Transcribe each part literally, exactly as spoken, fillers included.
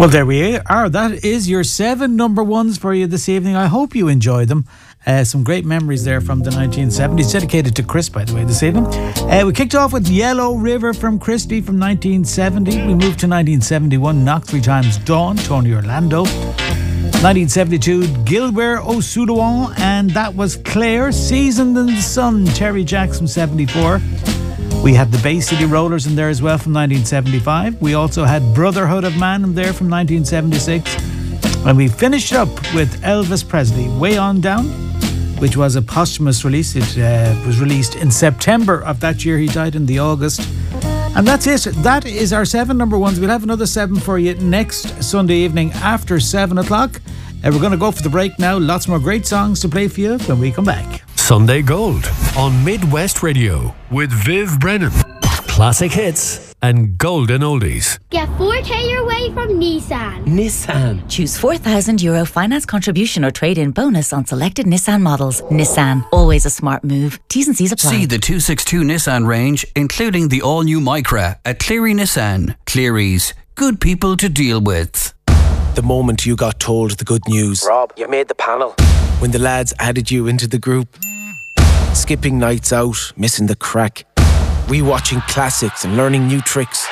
Well, there we are. That is your seven number ones for you this evening. I hope you enjoyed them. Uh, some great memories there from the nineteen seventies, dedicated to Chris, by the way, this evening. Uh, we kicked off with Yellow River from Christie from nineteen seventy. We moved to nineteen seventy-one, Knock Three Times Dawn, Tony Orlando. nineteen seventy-two, Gilbert O'Sullivan, and that was Claire. Seasoned in the Sun, Terry Jacks from seventy-four. We had the Bay City Rollers in there as well from nineteen seventy-five. We also had Brotherhood of Man in there from nineteen seventy-six. And we finished up with Elvis Presley, Way On Down, which was a posthumous release. It uh, was released in September of that year. He died in the August. And that's it. That is our seven number ones. We'll have another seven for you next Sunday evening after seven o'clock. And we're going to go for the break now. Lots more great songs to play for you when we come back. Sunday Gold on Midwest Radio with Viv Brennan. Classic hits and golden oldies. Get four K your way from Nissan. Nissan. Choose four thousand euro finance contribution or trade-in bonus on selected Nissan models. Nissan. Always a smart move. T's and C's apply. See the two sixty-two Nissan range, including the all-new Micra at Cleary Nissan. Cleary's. Good people to deal with. The moment you got told the good news. Rob, you made the panel. When the lads added you into the group. Skipping nights out, missing the crack. Rewatching classics and learning new tricks.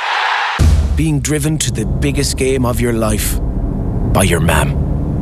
Being driven to the biggest game of your life by your mam.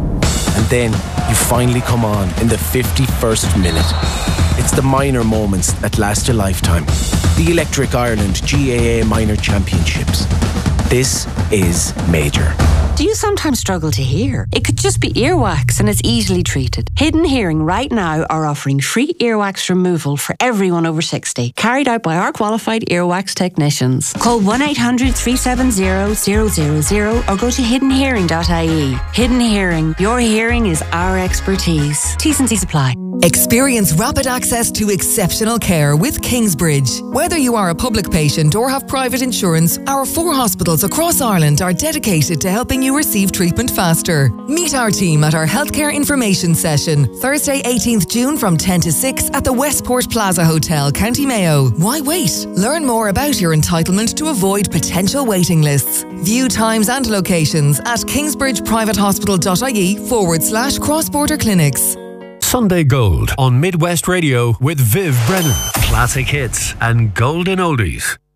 And then you finally come on in the fifty-first minute. It's the minor moments that last a lifetime. The Electric Ireland G A A Minor Championships. This is major. Do you sometimes struggle to hear? It could just be earwax and it's easily treated. Hidden Hearing right now are offering free earwax removal for everyone over sixty, carried out by our qualified earwax technicians. Call one eight hundred three seven zero zero zero zero or go to hidden hearing dot I E. Hidden Hearing, your hearing is our expertise. T's and C's apply. Experience rapid access to exceptional care with Kingsbridge. Whether you are a public patient or have private insurance, our four hospitals across Ireland are dedicated to helping you receive treatment faster. Meet our team at our healthcare information session, Thursday eighteenth June from ten to six at the Westport Plaza Hotel, County Mayo. Why wait? Learn more about your entitlement to avoid potential waiting lists. View times and locations at kingsbridgeprivatehospital.ie forward slash cross-border clinics. Sunday Gold on Midwest Radio with Viv Brennan. Classic hits and golden oldies.